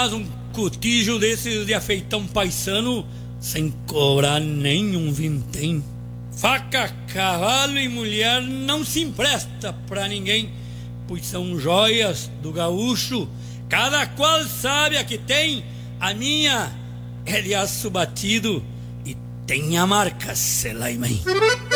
mas um cotijo desses de afeitão paisano, sem cobrar nenhum vintém. Faca, cavalo e mulher não se empresta pra ninguém, pois são joias do gaúcho, cada qual sabe a que tem. A minha é de aço batido e tem a marca Selaimém.